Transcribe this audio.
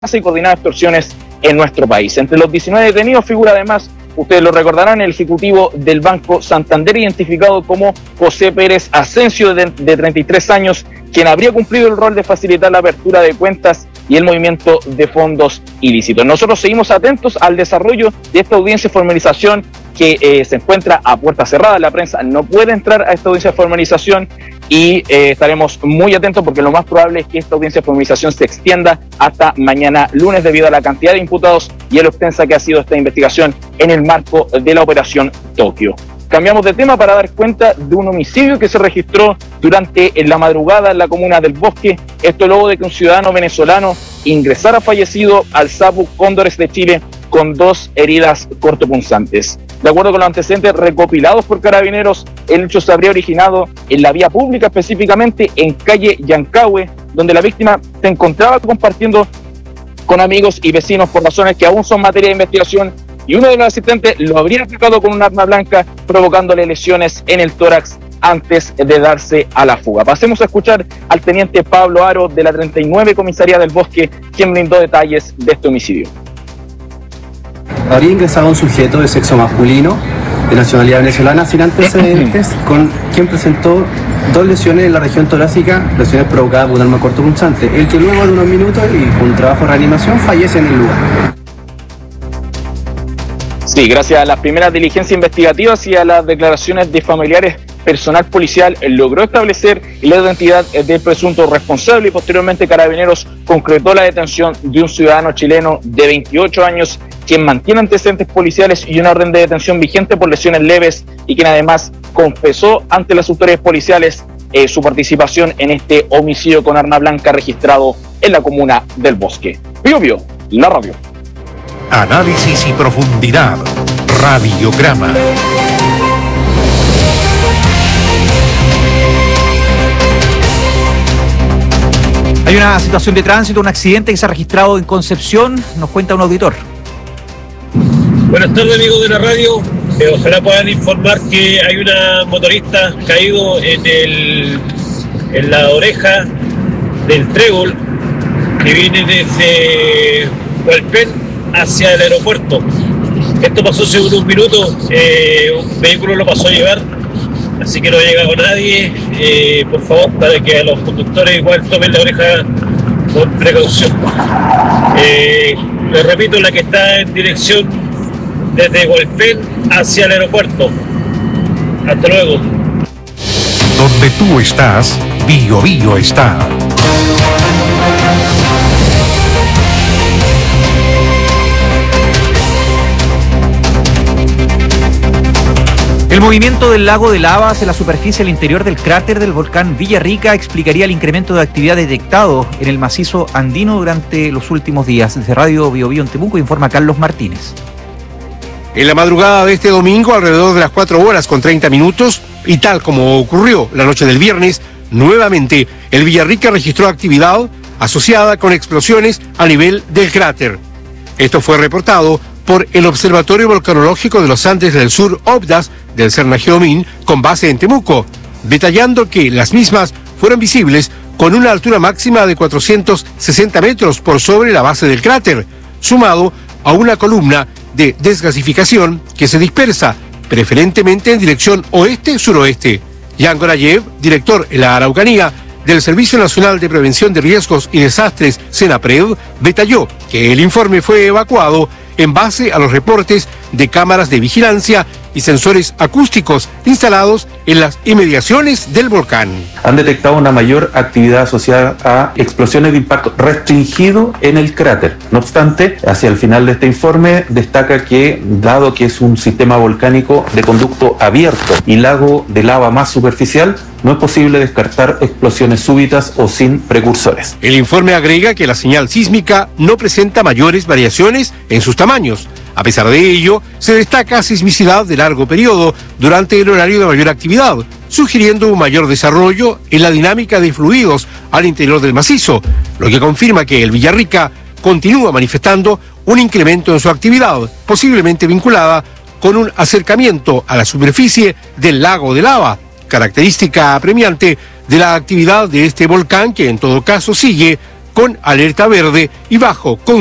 y coordinar extorsiones en nuestro país. Entre los 19 detenidos figura además, ustedes lo recordarán, el ejecutivo del Banco Santander, identificado como José Pérez Asensio, de 33 años, quien habría cumplido el rol de facilitar la apertura de cuentas y el movimiento de fondos ilícitos. Nosotros seguimos atentos al desarrollo de esta audiencia de formalización que se encuentra a puerta cerrada. La prensa no puede entrar a esta audiencia de formalización y estaremos muy atentos porque lo más probable es que esta audiencia de formalización se extienda hasta mañana lunes debido a la cantidad de imputados y a lo extensa que ha sido esta investigación en el marco de la Operación Tokio. Cambiamos de tema para dar cuenta de un homicidio que se registró durante la madrugada en la comuna del Bosque. Esto luego de que un ciudadano venezolano ingresara fallecido al SAPU Cóndores de Chile con 2 heridas cortopunzantes. De acuerdo con los antecedentes recopilados por Carabineros, el hecho se habría originado en la vía pública, específicamente en calle Yancahue, donde la víctima se encontraba compartiendo con amigos y vecinos por razones que aún son materia de investigación, y uno de los asistentes lo habría atacado con un arma blanca, provocándole lesiones en el tórax antes de darse a la fuga. Pasemos a escuchar al teniente Pablo Aro de la 39 Comisaría del Bosque, quien brindó detalles de este homicidio. Habría ingresado un sujeto de sexo masculino, de nacionalidad venezolana, sin antecedentes, con quien presentó 2 lesiones en la región torácica, lesiones provocadas por un arma cortopunzante, el que luego de unos minutos y con trabajo de reanimación fallece en el lugar. Sí, gracias a las primeras diligencias investigativas y a las declaraciones de familiares, personal policial logró establecer la identidad del presunto responsable y posteriormente Carabineros concretó la detención de un ciudadano chileno de 28 años quien mantiene antecedentes policiales y una orden de detención vigente por lesiones leves y quien además confesó ante las autoridades policiales su participación en este homicidio con arma blanca registrado en la comuna del Bosque. Bio, la radio. Análisis y profundidad. Radiograma. Hay una situación de tránsito, un accidente que se ha registrado en Concepción, nos cuenta un auditor. Buenas tardes, amigos de la radio. Ojalá puedan informar que hay una motorista caído en la oreja del trébol que viene desde Hualpén hacia el aeropuerto. Esto pasó hace unos minutos, un vehículo lo pasó a llevar, así que no ha llegado nadie. Por favor, para que a los conductores igual tomen la oreja con precaución. Les repito, la que está en dirección desde Hualpén hacia el aeropuerto. Hasta luego. Donde tú estás, Bio está. El movimiento del lago de lava hacia la superficie al interior del cráter del volcán Villarrica explicaría el incremento de actividad detectado en el macizo andino durante los últimos días. Desde Radio Bio en Temuco informa Carlos Martínez. En la madrugada de este domingo, alrededor de las 4:30, y tal como ocurrió la noche del viernes, nuevamente el Villarrica registró actividad asociada con explosiones a nivel del cráter. Esto fue reportado por el Observatorio Volcanológico de los Andes del Sur, OVDAS, del CERNA-GEOMIN, con base en Temuco, detallando que las mismas fueron visibles con una altura máxima de 460 metros por sobre la base del cráter, sumado a una columna de desgasificación que se dispersa preferentemente en dirección oeste-suroeste. Jan Gorayev, director en la Araucanía del Servicio Nacional de Prevención de Riesgos y Desastres, SENAPRED, detalló que el informe fue evacuado en base a los reportes de cámaras de vigilancia y sensores acústicos instalados en las inmediaciones del volcán. Han detectado una mayor actividad asociada a explosiones de impacto restringido en el cráter. No obstante, hacia el final de este informe destaca que, dado que es un sistema volcánico de conducto abierto y lago de lava más superficial, no es posible descartar explosiones súbitas o sin precursores. El informe agrega que la señal sísmica no presenta mayores variaciones en sus tamaños. A pesar de ello, se destaca sismicidad de largo periodo durante el horario de mayor actividad, sugiriendo un mayor desarrollo en la dinámica de fluidos al interior del macizo, lo que confirma que el Villarrica continúa manifestando un incremento en su actividad, posiblemente vinculada con un acercamiento a la superficie del lago de lava, característica apremiante de la actividad de este volcán que en todo caso sigue con con alerta verde y bajo